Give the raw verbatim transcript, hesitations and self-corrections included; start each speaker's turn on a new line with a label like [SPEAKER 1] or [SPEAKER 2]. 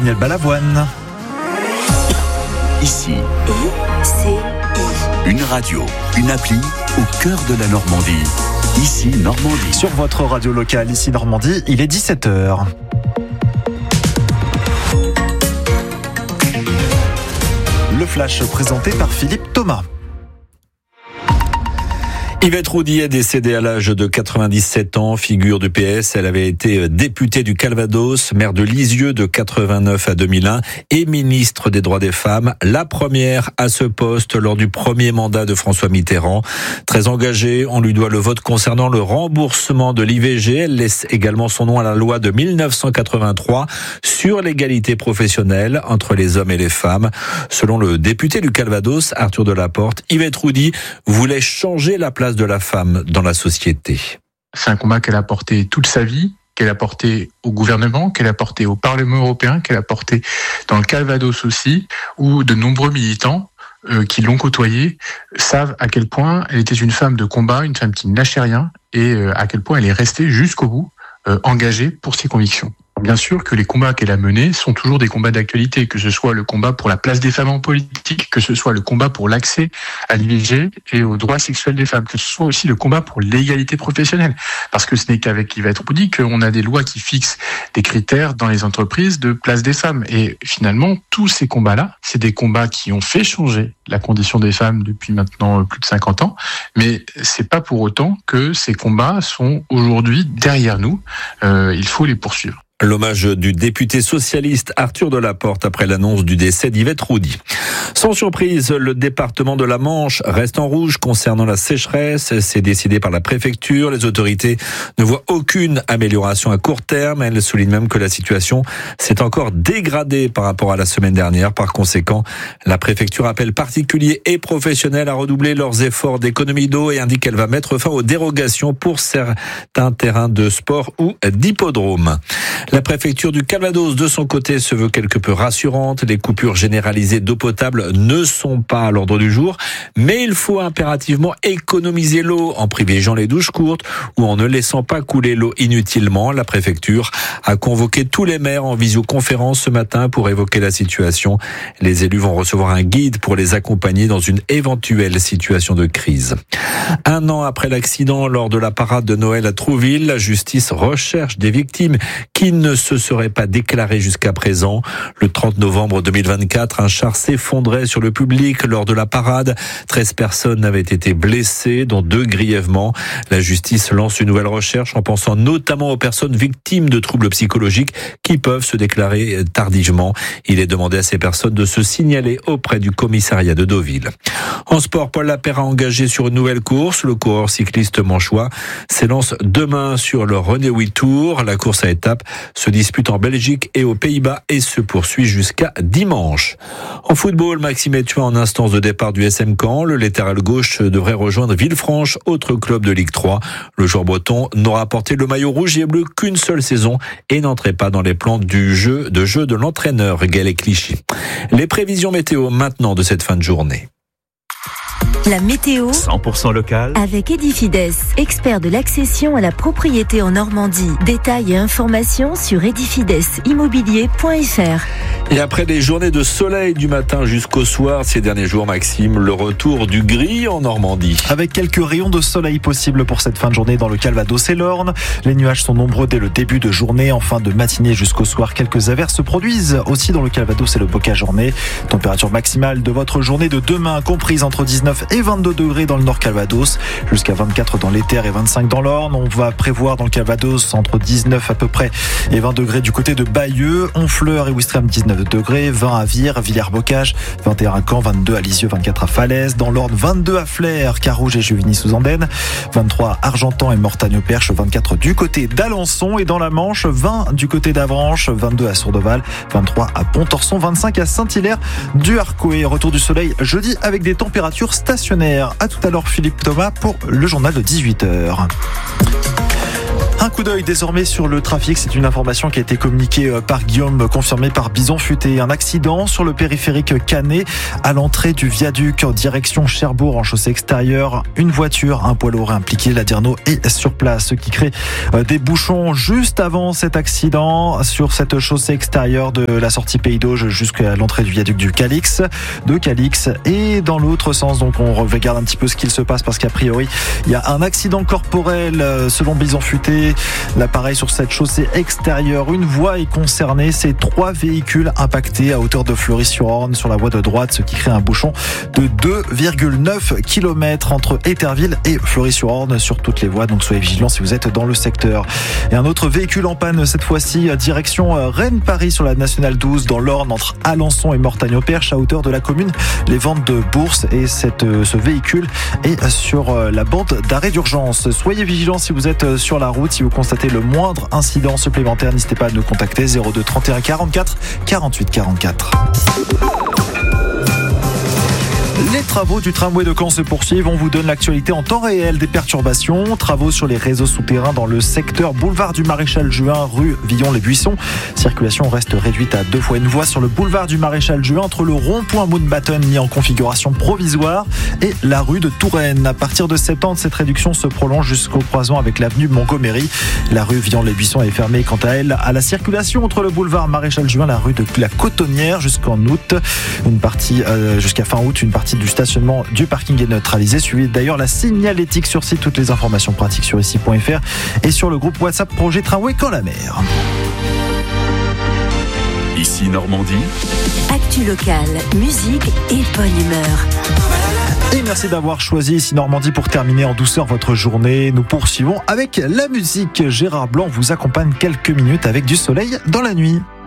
[SPEAKER 1] Daniel Balavoine.
[SPEAKER 2] Ici,
[SPEAKER 3] I C I.
[SPEAKER 2] une radio, une appli au cœur de la Normandie. Ici, Normandie.
[SPEAKER 1] Sur votre radio locale, ici Normandie, il est dix-sept heures. Le flash présenté par Philippe Thomas.
[SPEAKER 4] Yvette Roudy est décédée à l'âge de quatre-vingt-dix-sept ans, figure du P S. Elle avait été députée du Calvados, maire de Lisieux de quatre-vingt-neuf à deux mille un et ministre des droits des femmes. La première à ce poste lors du premier mandat de François Mitterrand. Très engagée, on lui doit le vote concernant le remboursement de l'I V G. Elle laisse également son nom à la loi de mille neuf cent quatre-vingt-trois sur l'égalité professionnelle entre les hommes et les femmes. Selon le député du Calvados, Arthur Delaporte, Yvette Roudy voulait changer la place de la femme dans la société.
[SPEAKER 5] C'est un combat qu'elle a porté toute sa vie, qu'elle a porté au gouvernement, qu'elle a porté au Parlement européen, qu'elle a porté dans le Calvados aussi, où de nombreux militants euh, qui l'ont côtoyée savent à quel point elle était une femme de combat, une femme qui ne lâchait rien, et euh, à quel point elle est restée jusqu'au bout euh, engagée pour ses convictions. Bien sûr que les combats qu'elle a menés sont toujours des combats d'actualité, que ce soit le combat pour la place des femmes en politique, que ce soit le combat pour l'accès à l'I V G et aux droits sexuels des femmes, que ce soit aussi le combat pour l'égalité professionnelle. Parce que ce n'est qu'avec Yvette Roudy qu'on a des lois qui fixent des critères dans les entreprises de place des femmes. Et finalement, tous ces combats-là, c'est des combats qui ont fait changer la condition des femmes depuis maintenant plus de cinquante ans. Mais c'est pas pour autant que ces combats sont aujourd'hui derrière nous. Euh, il faut les poursuivre.
[SPEAKER 4] L'hommage du député socialiste Arthur Delaporte après l'annonce du décès d'Yvette Roudy. Sans surprise, le département de la Manche reste en rouge concernant la sécheresse. C'est décidé par la préfecture. Les autorités ne voient aucune amélioration à court terme. Elles soulignent même que la situation s'est encore dégradée par rapport à la semaine dernière. Par conséquent, la préfecture appelle particuliers et professionnels à redoubler leurs efforts d'économie d'eau et indique qu'elle va mettre fin aux dérogations pour certains terrains de sport ou d'hippodrome. La préfecture du Calvados, de son côté, se veut quelque peu rassurante. Les coupures généralisées d'eau potable ne sont pas à l'ordre du jour, mais il faut impérativement économiser l'eau en privilégiant les douches courtes ou en ne laissant pas couler l'eau inutilement. La préfecture a convoqué tous les maires en visioconférence ce matin pour évoquer la situation. Les élus vont recevoir un guide pour les accompagner dans une éventuelle situation de crise. Un an après l'accident lors de la parade de Noël à Trouville, la justice recherche des victimes qui ne se seraient pas déclarées jusqu'à présent. Le trente novembre deux mille vingt-quatre, un char s'effondrait sur le public lors de la parade. treize personnes avaient été blessées, dont deux grièvement. La justice lance une nouvelle recherche en pensant notamment aux personnes victimes de troubles psychologiques qui peuvent se déclarer tardivement. Il est demandé à ces personnes de se signaler auprès du commissariat de Deauville. En sport, Paul Lapeyre a engagé sur une nouvelle course. Le coureur cycliste manchois s'élance demain sur le René-Houy Tour. La course à étapes se dispute en Belgique et aux Pays-Bas et se poursuit jusqu'à dimanche. En football, Maxime Ettua en instance de départ du S M Caen. Le latéral gauche devrait rejoindre Villefranche, autre club de Ligue trois. Le joueur breton n'aura porté le maillot rouge et bleu qu'une seule saison et n'entrait pas dans les plans du jeu de jeu de l'entraîneur Gaël Clichy. Les prévisions météo maintenant de cette fin de journée.
[SPEAKER 3] La météo
[SPEAKER 2] cent pour cent local
[SPEAKER 3] avec Edifides, expert de l'accession à la propriété en Normandie. Détails et informations sur edifides immobilier point f r.
[SPEAKER 4] Et après des journées de soleil du matin jusqu'au soir, ces derniers jours, Maxime, le retour du gris en Normandie.
[SPEAKER 1] Avec quelques rayons de soleil possibles pour cette fin de journée dans le Calvados et l'Orne. Les nuages sont nombreux dès le début de journée. En fin de matinée jusqu'au soir, quelques averses se produisent aussi dans le Calvados et le Bocage-Ornay. Température maximale de votre journée de demain comprise entre dix-neuf et vingt-deux degrés dans le Nord Calvados, jusqu'à vingt-quatre dans les Terres et vingt-cinq dans l'Orne. On va prévoir dans le Calvados entre dix-neuf à peu près et vingt degrés du côté de Bayeux, Honfleur et Ouistreham dix-neuf degrés, vingt à Vire, Villers-Bocage, vingt et un à Caen, vingt-deux à Lisieux, vingt-quatre à Falaise, dans l'Orne vingt-deux à Flers, Carouge et Juvigny-sous-Andenne, vingt-trois à Argentan et Mortagne-au-Perche, vingt-quatre du côté d'Alençon et dans la Manche, vingt du côté d'Avranches, vingt-deux à Sourdeval, vingt-trois à Pontorson, vingt-cinq à Saint-Hilaire du Harcouët. Retour du soleil jeudi avec des températures stationnaires. À tout à l'heure Philippe Thomas pour le journal de dix-huit heures. Un coup d'œil désormais sur le trafic. C'est une information qui a été communiquée par Guillaume, confirmée par Bison Futé. Un accident sur le périphérique Canet à l'entrée du viaduc en direction Cherbourg en chaussée extérieure. Une voiture, un poids lourd impliqué. La Dirno est sur place, ce qui crée des bouchons juste avant cet accident sur cette chaussée extérieure de la sortie Pays d'Auge jusqu'à l'entrée du viaduc du Calix, de Calix, et dans l'autre sens. Donc on regarde un petit peu ce qu'il se passe parce qu'a priori il y a un accident corporel selon Bison Futé. L'appareil sur cette chaussée extérieure, une voie est concernée. C'est trois véhicules impactés à hauteur de Fleury-sur-Orne sur la voie de droite, ce qui crée un bouchon de deux virgule neuf kilomètres entre Éterville et Fleury-sur-Orne sur toutes les voies. Donc soyez vigilants si vous êtes dans le secteur. Et un autre véhicule en panne, cette fois-ci direction Rennes-Paris sur la nationale douze dans l'Orne entre Alençon et Mortagne-au-Perche à hauteur de la commune Les Ventes de Bourse. Et cette, ce véhicule est sur la bande d'arrêt d'urgence. Soyez vigilants si vous êtes sur la route. Si vous constatez le moindre incident supplémentaire, n'hésitez pas à nous contacter zéro deux trente et un quarante-quatre quarante-huit quarante-quatre. Les travaux du tramway de Caen se poursuivent. On vous donne l'actualité en temps réel des perturbations. Travaux sur les réseaux souterrains dans le secteur boulevard du Maréchal Juin, rue Villon-les-Buissons. Circulation reste réduite à deux fois une voie sur le boulevard du Maréchal Juin entre le rond-point Mountbatten mis en configuration provisoire et la rue de Touraine. À partir de septembre, cette réduction se prolonge jusqu'au croisement avec l'avenue Montgomery. La rue Villon-les-Buissons est fermée quant à elle à la circulation entre le boulevard Maréchal Juin et la rue de la Cotonnière jusqu'en août. Une partie euh, jusqu'à fin août, une partie du stationnement du parking est neutralisé. Suivez d'ailleurs la signalétique sur site. Toutes les informations pratiques sur ici point f r et sur le groupe WhatsApp Projet Tramway Caen la Mer.
[SPEAKER 2] Ici Normandie.
[SPEAKER 3] Actu locale, musique et bonne humeur.
[SPEAKER 1] Et merci d'avoir choisi Ici Normandie pour terminer en douceur votre journée. Nous poursuivons avec la musique. Gérard Blanc vous accompagne quelques minutes avec du soleil dans la nuit.